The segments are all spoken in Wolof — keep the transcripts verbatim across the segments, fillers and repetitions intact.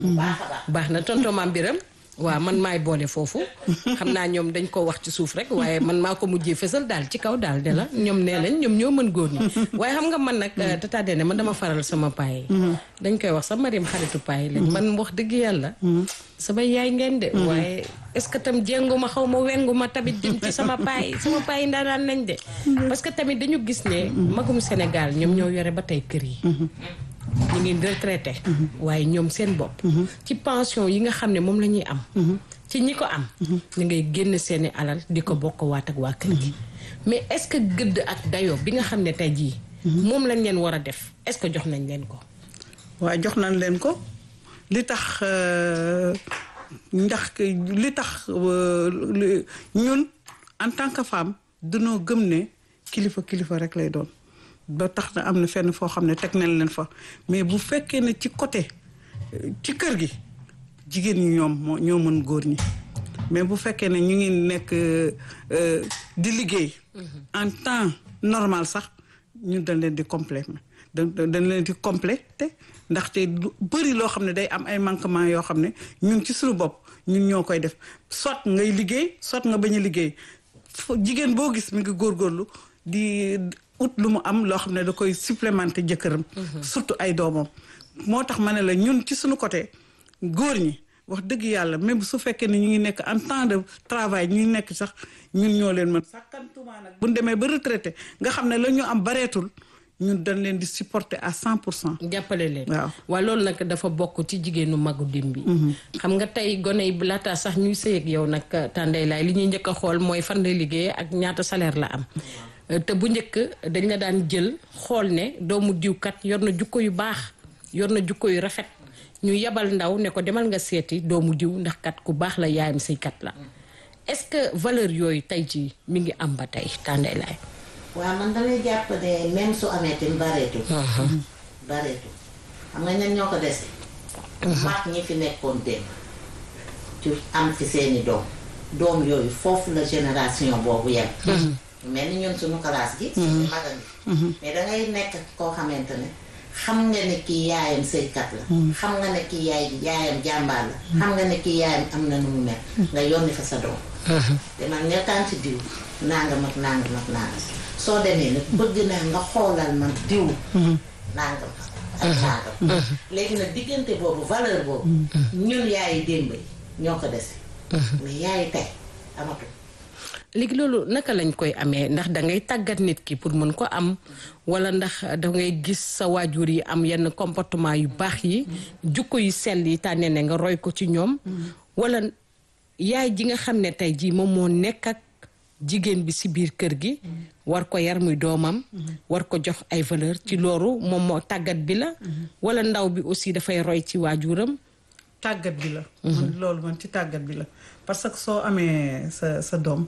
baax na tonton Mame Birame waaw man maay boole foofu xam naa ñoom dañ ko wax ci suuf rek waaye man maa ko mujjee fësal daal ci kaw daal de la ñoom nee nañ ñoom ñoo mën góor ñi waaye xam nga man nag tata Dene man dama faral sama paay dañ koy wax sa Mariam xaritu paay lañ man wax dëgg yàlla sama yaay ngeen de waaye est-ce que tam jéngu ma xaw ma wengu ma tamit jëm ci sama paay sama paay ndaanaan nañ de parce que tamit dañu gis ne magum Sénégal ñoom ñoo yore ba tey kër yi ñu ngi retraité waaye ñoom seen bopp ci pension yi nga xam ne moom la ñuy am ci ñi ko am ñu ngay génn seeni alal di ko bokk waat ak waa kër gi mais est-ce que gëdd ak dayo bi nga xam ne tey jii moom lañ leen war a def est-ce que jox nañ leen ko waaw jox nañ leen ko li tax ndax li tax ñun en tant que femme dañoo gëm ne kilifa kilifa rek lay doon ba tax na am na fenn foo xam ne teg nañ leen fa mais bu fekkee ne ci côté ci kër gi jigéen ñi ñoom moo ñoo mën góor ñi mais bu fekkee ne ñu ngi nekk di liggéey en temps normal sax ñun dañ leen di compléter dañ leen di compléter ndaxte lu bëri loo xam ne day am ay manquement yoo xam ne ñun ci suñu bopp ñun ñoo koy def soit ngay liggéey soit nga bañ a liggéey jigéen boo gis mi ngi góorgóorlu di ut lu mu am loo xam ne da koy supplémenter jëkkëram surtout ay doomam moo tax ma ne la ñun ci suñu côté góor ñi wax dëgg yàlla même su fekkee ne ñu ngi nekk en temps de travail ñu nekk sax ñun ñoo leen mën sàkkantumaa nag bu ñu demee ba retraité nga xam ne la ñu am bareetul ñun dañ leen di supporter à cent pour cent jàppale leen waaw waaw loolu nag dafa bokk ci jigéenu magu dim bi xam nga tey gone yi laata sax ñuy sëy ak yow nag tànday laay li ñuy njëkk a xool mooy fan lay liggéey ak ñaata salaire la am te bu njëkk dañ la daan jël xool ne doomu diwkat yor na jukko yu baax yor na jukko yu rafet ñu yebal ndaw ne ko demal nga seeti doomu diw ndax kat ku baax la yaayam sëykat la est-ce que valeur yooyu tey jii mi ngi am ba tey tànday laay waaw man damay jàpp ne même su amee tamit bareetu bareetu xam nga ñan ñoo ko dese mag ñi fi nekkoon démb ci am fi seeni doom doom yooyu foofu la génération boobu yem mel ni ñun suñu classe gi suñu mag a ngi mais dangay nekk koo xamante ne xam nga ne kii yaayam sëykat la xam nga ne kii yaay yaayam jàmbaar la xam nga ne kii yaayam am na nu mu mel nga yónni fa sa doom te man nga tànti diw nangam ak nangam ak nangam soo demee nag bëgg naa nga xoolal man diw nangam ak nangam léegi nag diggante boobu valeur boobu ñun yaayi démb yi ñoo ko dese mais yaayi tey amatul léegi loolu naka lañ koy amee ndax dangay tàggat nit ki pour mën ko am wala ndax dangay gis sa waajur yi am yenn comportement yu baax yi jukko yu sell yi tànnee ne nga roy ko ci ñoom wala yaay ji nga xam ne tey jii moom moo nekk ak jigéen bi ci biir kër gi war ko yar muy doomam war ko jox ay valeur ci loolu moom moo tàggat bi la wala ndaw bi aussi dafay roy ci waajuram tàggat bi la man loolu man ci tàggat bi la parce que soo amee sa sa doom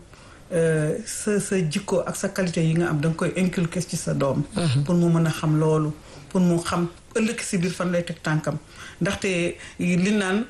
sa sa jikko ak sa qualité yi nga am danga koy inculquer ci sa doom pour mu mën a xam loolu pour mu xam ëllëg si biir fan lay teg tànkam ndaxte li naan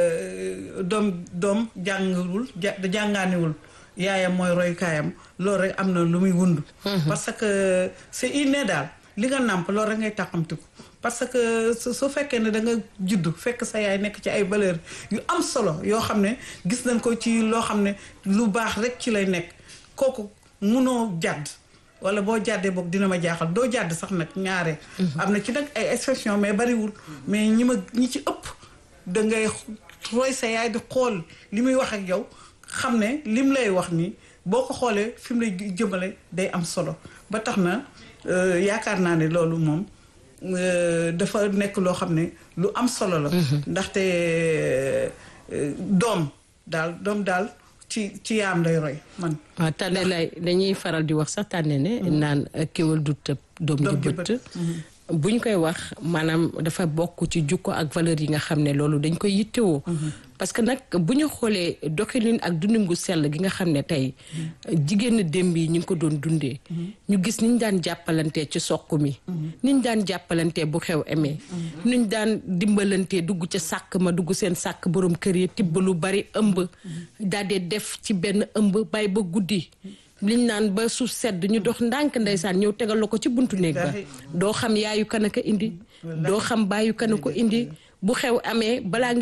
doom doom jàngiwul jàngaaniwul yaayam mooy roykaayam loolu rek am na lu muy wund parce que c'est inné daal li nga nàmp loolu rek ngay tàqamtiku parce que su fekkee ne da nga juddu fekk sa yaay nekk ci ay valeur yu am solo yoo xam ne gis nañ ko ci loo xam ne lu baax rek ci lay nekk kooku munoo jàdd wala boo jàddee boog dina ma jaaxal doo jàdd sax nag ñaare am na ci nag ay exception mais bariwul mais ñi ma ñi ci ëpp da ngay roy sa yaay di xool li muy wax ak yow xam ne lim lay wax nii boo ko xoolee fi mu lay jëmale day am solo ba tax na yaakaar naa ne loolu moom dafa nekk loo xam ne lu am solo la ndaxte doom daal doom daal ci ci yaam lay roy man waaw tànne lay dañuy faral di wax sax tànne ne naan kéwal du tëb doom ji bët buñ koy wax maanaam dafa bokk ci jukko ak valeur yi nga xam ne loolu dañ koy yittewoo parce que nag bu ñu xoolee doxalin ak dundin gu sell gi nga xam ne tey jigéen démb yi ñu ngi ko doon dundee ñu gis niñ daan jàppalantee ci soq mi niñ daan jàppalantee bu xew amee niñ daan dimbalantee dugg ca sàkk ma dugg seen sàkk borom kër yi tibb lu bari ëmb daal di def ci benn ëmb bàyyi ba guddi liñ naan ba suuf sedd ñu dox ndànk ndeysaan ñëw tegal la ko ci buntu néeg ba doo xam yaayu kan a ko indi doo xam baayu kan a ko indi bu xew amee balaa